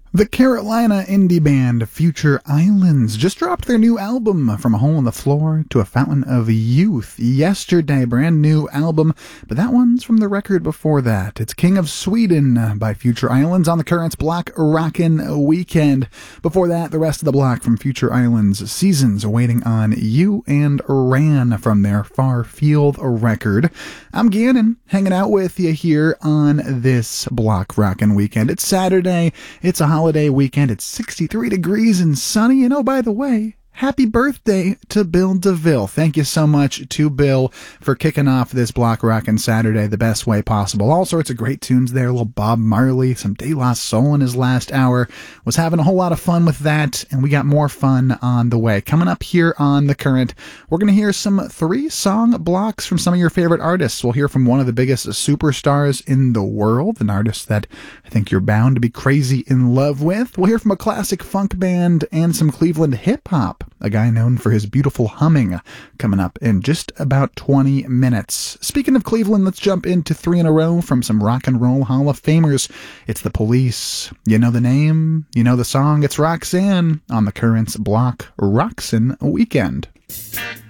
The Carolina indie band Future Islands just dropped their new album, From a Hole in the Floor to a Fountain of Youth, yesterday. Brand new album, but that one's from the record before that. It's King of Sweden by Future Islands on the Currents Block Rockin' Weekend. Before that, the rest of the block from Future Islands, Seasons Waiting on You and Ran from their Far Field record. I'm Gannon, hanging out with you here on this Block Rockin' Weekend. It's Saturday. It's a holiday weekend. It's 63 degrees and sunny. And oh, by the way, happy birthday to Bill DeVille. Thank you so much to Bill for kicking off this Block Rockin' Saturday the best way possible. All sorts of great tunes there. A little Bob Marley, some De La Soul in his last hour. Was having a whole lot of fun with that, and we got more fun on the way. Coming up here on The Current, we're going to hear some 3-song blocks from some of your favorite artists. We'll hear from one of the biggest superstars in the world, an artist that I think you're bound to be crazy in love with. We'll hear from a classic funk band and some Cleveland hip-hop. A guy known for his beautiful humming, coming up in just about 20 minutes. Speaking of Cleveland, let's jump into 3 in a row from some rock and roll Hall of Famers. It's The Police. You know the name, you know the song. It's Roxanne on the Currents Block Roxin' Weekend.